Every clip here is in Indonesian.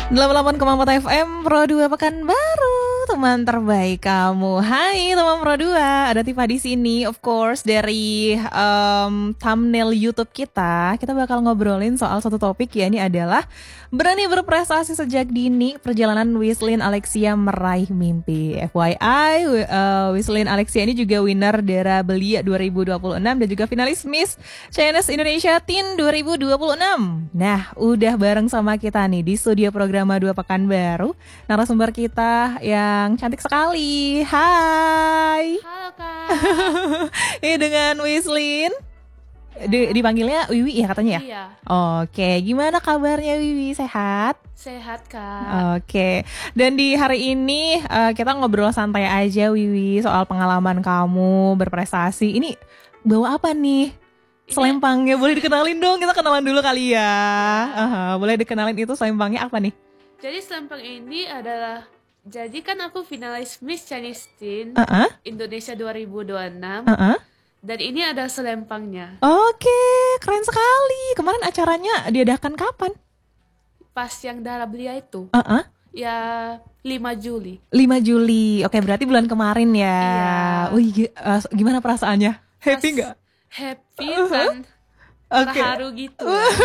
88,4 FM Pro 2 Pekanbaru, teman terbaik kamu. Hai teman Pro 2, ada Tifa di sini. Of course dari thumbnail YouTube kita bakal ngobrolin soal satu topik, ya ini adalah berani berprestasi sejak dini, perjalanan Wisslyn Alexia meraih mimpi. FYI, Wisslyn Alexia ini juga winner Dara Belia 2026 dan juga finalis Miss Chinese Indonesia Teen 2026. Nah, udah bareng sama kita nih di studio Programa 2 Pekanbaru, narasumber kita yang cantik sekali. Hai. Halo Kak. Ini dengan Wisslyn. Dipanggilnya Wiwi ya katanya ya? Iya. Oke, gimana kabarnya Wiwi? Sehat? Sehat Kak. Oke, dan di hari ini kita ngobrol santai aja Wiwi soal pengalaman kamu berprestasi. Ini bawa apa nih? Selempangnya boleh dikenalin dong, kita kenalan dulu kali ya. Boleh dikenalin itu selempangnya apa nih? Jadi selempang ini adalah, jadi kan aku finalis Miss Chinese Teen Indonesia 2026. Dan ini ada selempangnya. Oke, keren sekali. Kemarin acaranya diadakan kapan? Pas yang Dara Belia itu. Ya 5 Juli. 5 Juli. Oke, berarti bulan kemarin ya. Iya. Wih, gimana perasaannya? Happy nggak? Happy kan. Terharu gitu.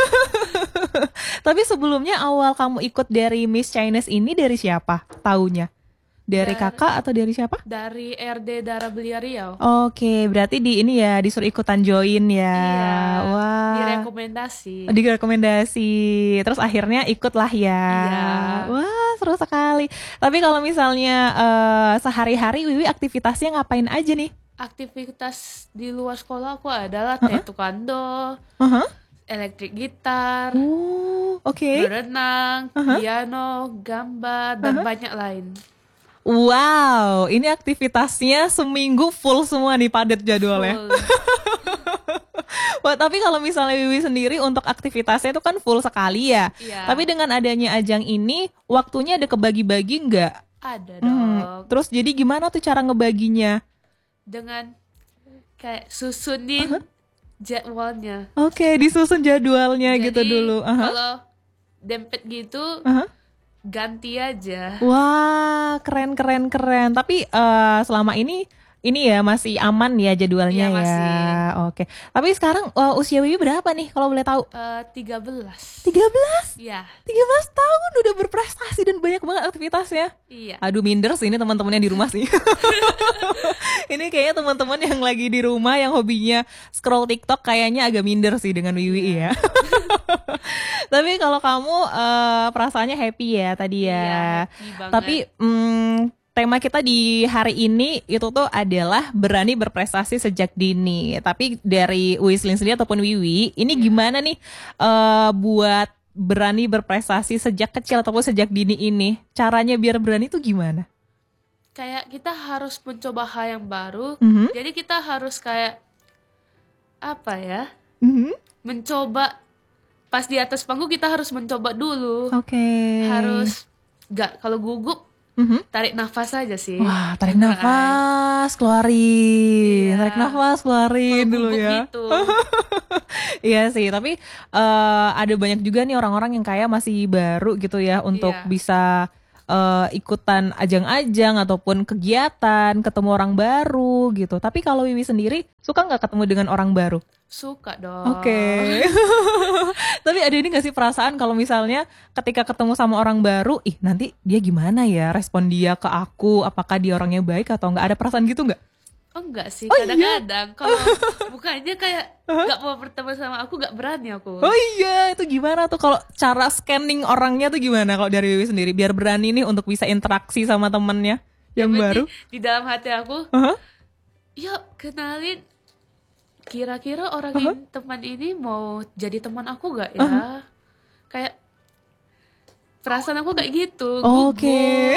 Tapi sebelumnya awal kamu ikut dari Miss Chinese ini dari siapa? Taunya? Dari kakak atau dari siapa? Dari RD Dara Belia Riau. Oke, berarti di ini ya disuruh ikutan join ya. Iya. Wah. Direkomendasi. Terus akhirnya ikutlah ya. Iya. Wah, seru sekali. Tapi kalau misalnya sehari-hari Wiwi aktivitasnya ngapain aja nih? Aktivitas di luar sekolah aku adalah taekwondo, elektrik gitar, berenang, piano, gambar, dan banyak lain. Wow, ini aktivitasnya seminggu full semua nih, padat jadwalnya. Wah, tapi kalau misalnya Wiwi sendiri untuk aktivitasnya itu kan full sekali ya. Iya. Tapi dengan adanya ajang ini, waktunya ada kebagi-bagi nggak? Ada dong. Terus jadi gimana tuh cara ngebaginya? Dengan kayak susunin jadwalnya. Oke, disusun jadwalnya Jadi, gitu dulu. kalau dempet gitu, ganti aja. Wah, keren. Tapi selama ini ya masih aman ya jadwalnya Iya, masih. ya. Oke. Tapi sekarang usia Wiwi berapa nih kalau boleh tahu? 13. 13? Iya. 13 tahun udah berprestasi dan banyak banget aktivitasnya. Iya. Aduh, minder sih ini teman-temannya di rumah sih. Ini kayaknya teman-teman yang lagi di rumah yang hobinya scroll TikTok kayaknya agak minder sih dengan Wiwi ya. Tapi kalau kamu perasaannya happy ya tadi ya. Iya, happy banget. Tapi tema kita di hari ini itu tuh adalah berani berprestasi sejak dini. Tapi dari Wisslyn sendiri ataupun Wiwi, ini gimana nih buat berani berprestasi sejak kecil ataupun sejak dini ini? Caranya biar berani tuh gimana? Kayak kita harus mencoba hal yang baru. Jadi kita harus kayak apa ya? Mencoba. Pas di atas panggung kita harus mencoba dulu. Oke. Harus kalau gugup tarik nafas aja sih. Wah, tarik nafas, keluarin. Iya. Tarik nafas, keluarin Kalau dulu gugup ya. gitu. Iya sih, tapi ada banyak juga nih orang-orang yang kayak masih baru gitu ya untuk bisa ikutan ajang-ajang ataupun kegiatan, ketemu orang baru gitu. Tapi kalau Wiwi sendiri suka nggak ketemu dengan orang baru? Suka dong. Oke. Tapi ada ini gak sih perasaan kalau misalnya ketika ketemu sama orang baru, nanti dia gimana ya respon dia ke aku, apakah dia orangnya baik atau enggak? Ada perasaan gitu nggak? Oh enggak sih, kadang-kadang kalau mukanya kayak gak mau berteman sama aku, gak berani aku. Oh iya, itu gimana tuh kalau cara scanning orangnya tuh gimana kalau dari Wiwi sendiri biar berani nih untuk bisa interaksi sama temennya yang baru? Di dalam hati aku, yuk kenalin, kira-kira orang ini, teman ini mau jadi teman aku gak ya? Kayak perasaan aku kayak gitu. Oke.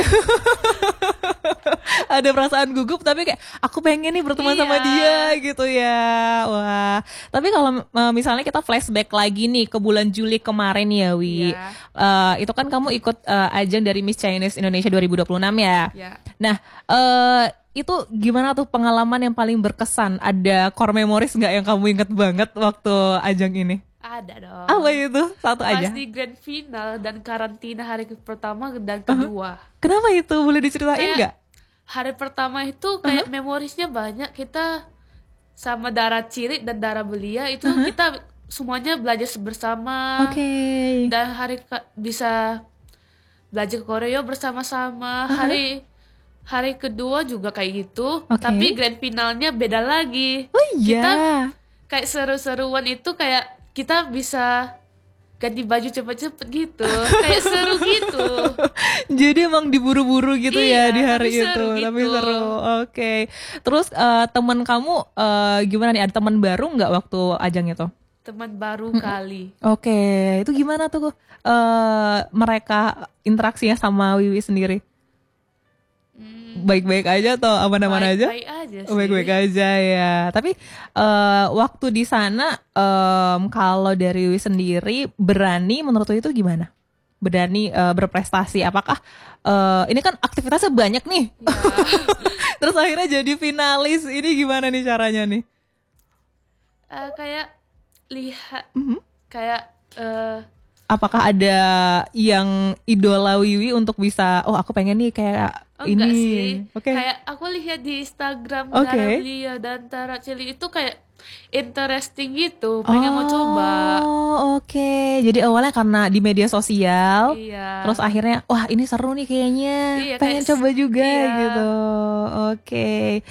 Ada perasaan gugup tapi kayak aku pengen nih berteman sama dia gitu ya. Wah. Tapi kalau misalnya kita flashback lagi nih ke bulan Juli kemarin ya Wi. Itu kan kamu ikut ajang dari Miss Chinese Indonesia 2026 ya. Nah, itu gimana tuh pengalaman yang paling berkesan? Ada core memories nggak yang kamu inget banget waktu ajang ini? Ada Apa dong. itu? Satu Pas aja. di grand final dan karantina hari pertama dan kedua. Kenapa itu? Boleh diceritain Kayak nggak? hari pertama itu kayak memorisnya banyak. Kita sama Dara Cilik dan Dara Belia itu kita semuanya belajar bersama. Oke. Dan bisa belajar koreo bersama-sama. Hari kedua juga kayak gitu. Oke. Tapi grand finalnya beda lagi. Oh iya. Kita kayak seru-seruan itu kayak kita bisa ganti baju cepet-cepet gitu. Kayak seru gitu. Jadi emang diburu-buru gitu ya Iya, di hari tapi seru itu. Tapi gitu. seru. Oke. Terus teman kamu gimana nih? Ada teman baru nggak waktu ajang itu? Teman baru kali. Oke. Itu gimana tuh mereka interaksinya sama Wiwi sendiri? Baik-baik aja atau aman-aman aja? Baik-baik aja Oh, sih. baik-baik aja ya. Tapi waktu di sana kalau dari Wiwi sendiri berani menurut Wiwi itu gimana? Berani berprestasi? Apakah ini kan aktivitasnya banyak nih? Ya, Terus akhirnya jadi finalis. Ini gimana nih caranya nih? kayak lihat Mhm. kayak Apakah ada yang idola Wiwi untuk bisa, oh aku pengen nih kayak enggak ini. sih. Oke. Kayak aku lihat di Instagram Oke. Dara Belia dan Tara Cili itu kayak interesting gitu. Pengen mau coba. Oh, oke. Jadi awalnya karena di media sosial, Iya. terus akhirnya, wah ini seru nih kayaknya, Iya, pengen kayak coba juga iya. gitu. Oke.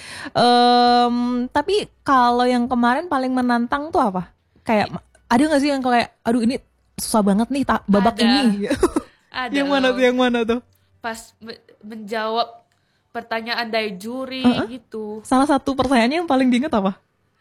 Tapi kalau yang kemarin paling menantang tuh apa? Kayak ada nggak sih yang kayak, aduh ini susah banget nih babak Ada. ini. Ada Yang mana dong. tuh? Yang mana tuh? Pas menjawab pertanyaan dari juri gitu. Salah satu pertanyaannya yang paling diingat apa?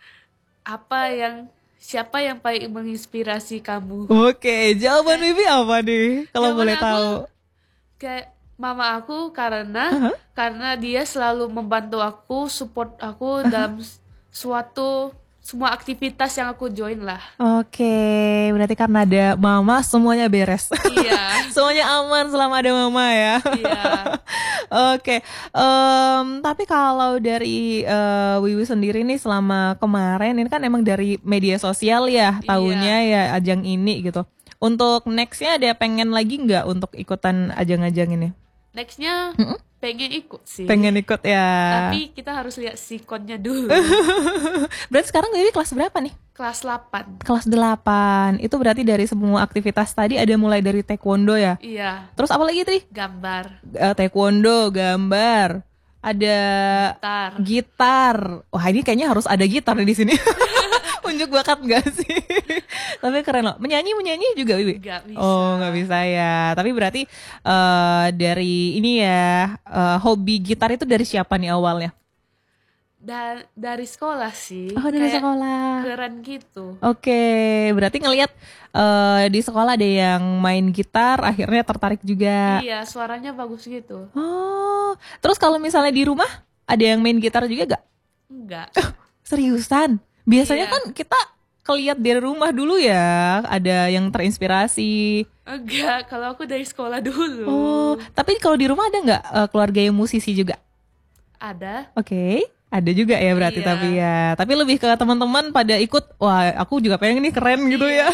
Siapa yang paling menginspirasi kamu? Oke, jawaban Wiwi apa nih? Kalau Jawaban boleh aku, tahu. Kayak mama aku karena dia selalu membantu aku, support aku dalam semua aktivitas yang aku join lah. Oke, berarti karena ada mama semuanya beres. Iya. Semuanya aman selama ada mama ya. Iya. Oke, tapi kalau dari Wiwi sendiri nih selama kemarin ini kan emang dari media sosial ya, tahunya ya ajang ini gitu. Untuk nextnya ada pengen lagi nggak untuk ikutan ajang-ajang ini? Nextnya pengen ikut sih. Pengen ikut ya. Tapi kita harus lihat sikonnya dulu. Berarti sekarang Wiwi kelas berapa nih? Kelas 8. Kelas 8. Itu berarti dari semua aktivitas tadi ada mulai dari taekwondo ya? Iya. Terus apa lagi tadi? Gambar. Taekwondo, gambar, ada gitar. Wah ini kayaknya harus ada gitar nih di sini. Unjuk bakat nggak sih? Tapi keren loh. Menyanyi juga Wiwi? Nggak bisa. Oh nggak bisa ya. Tapi berarti dari ini ya hobi gitar itu dari siapa nih awalnya? Dari sekolah sih. Oh dari Kayak sekolah. keren gitu. Oke, berarti ngelihat di sekolah ada yang main gitar, akhirnya tertarik juga. Iya, suaranya bagus gitu. Oh, terus kalau misalnya di rumah ada yang main gitar juga gak? Enggak. Seriusan? Biasanya Iya. kan kita kelihat dari rumah dulu ya, ada yang terinspirasi. Enggak, kalau aku dari sekolah dulu. Oh, tapi kalau di rumah ada nggak keluarga yang musisi juga? Ada. Oke, ada juga ya berarti Iya. tapi ya. Tapi lebih ke teman-teman pada ikut, wah aku juga pengen nih keren gitu ya.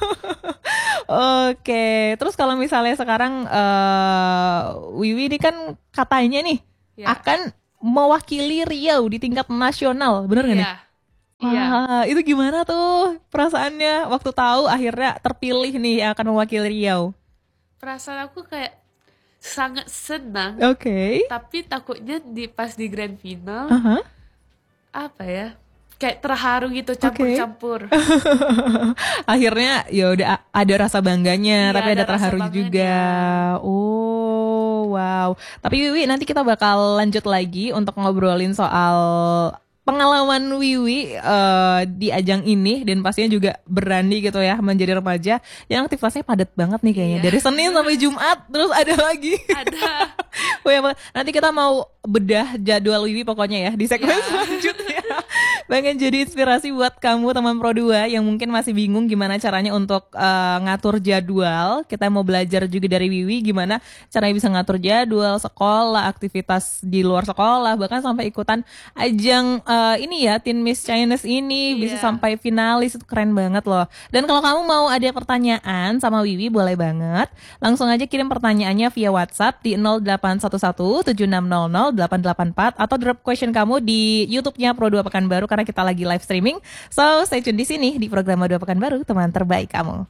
Oke, terus kalau misalnya sekarang Wiwi ini kan katanya nih Ya. akan mewakili Riau di tingkat nasional, bener nggak nih? Iya. Iya. Wah, itu gimana tuh perasaannya waktu tahu akhirnya terpilih nih yang akan mewakili Riau? Perasaan aku kayak sangat senang, Oke. tapi takutnya pas di grand final Aha. apa ya? Kayak terharu gitu campur-campur. Akhirnya ya udah ada rasa bangganya, Iya, tapi ada ada rasa terharu bangganya. juga. Oh, wow. Tapi Wiwi nanti kita bakal lanjut lagi untuk ngobrolin soal pengalaman Wiwi di ajang ini dan pastinya juga berani gitu ya menjadi remaja yang aktivitasnya padat banget nih kayaknya. Iya. Dari Senin sampai Jumat terus ada lagi. Ada. Oh ya, nanti kita mau bedah jadwal Wiwi pokoknya ya di segmen Ya. selanjutnya. pengen jadi inspirasi buat kamu teman Pro 2 yang mungkin masih bingung gimana caranya untuk ngatur jadwal. Kita mau belajar juga dari Wiwi gimana caranya bisa ngatur jadwal sekolah, aktivitas di luar sekolah, bahkan sampai ikutan ajang ini ya Teen Miss Chinese ini bisa sampai finalis, itu keren banget loh. Dan kalau kamu mau ada pertanyaan sama Wiwi boleh banget. Langsung aja kirim pertanyaannya via WhatsApp di 0811 7600 884 atau drop question kamu di YouTube-nya Pro 2 Pekanbaru karena kita lagi live streaming. So, stay tune di sini di program 2 Pekanbaru, teman terbaik kamu.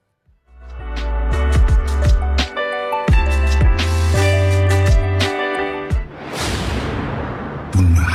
Punah.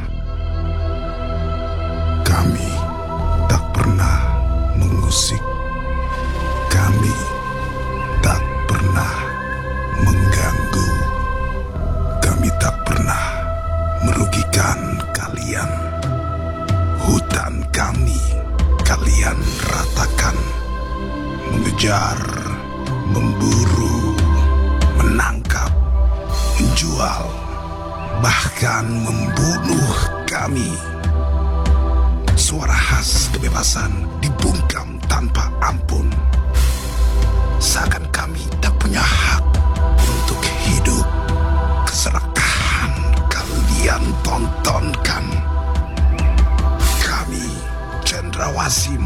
Kami tak pernah mengusik. Kami tak pernah mengganggu. Kami tak pernah merugikan kalian. Hutan kami kalian ratakan. Mengejar, memburu, menangkap, menjual, bahkan membunuh kami. Suara khas kebebasan dibungkam tanpa ampun. Seakan kami tak punya hak untuk hidup. Keserakahan kalian tontonkan. Kami cendrawasih